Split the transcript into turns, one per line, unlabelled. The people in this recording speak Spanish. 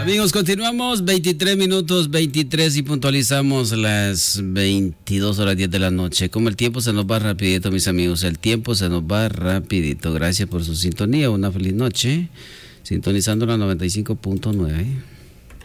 Amigos, continuamos, 23 minutos, 23 y puntualizamos las 22 horas 10 de la noche. Como el tiempo se nos va rapidito, mis amigos, el tiempo se nos va rapidito. Gracias por su sintonía, una feliz noche, sintonizando la 95.9.